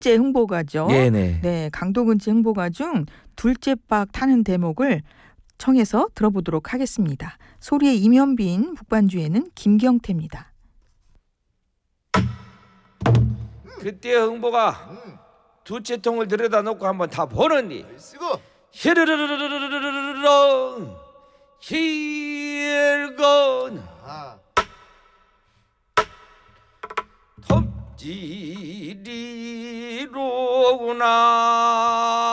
둘째 흥보가죠. 네네. 네, 강도근치 흥보가 중 둘째 박 타는 대목을 청해서 들어보도록 하겠습니다. 소리의 임현빈, 북반주에는 김경태입니다. 그때 흥보가 두째 통을 들여다 놓고 한번 다 보느니 쓰고 히르르르르르르르르 힐건 아 톱지리로구나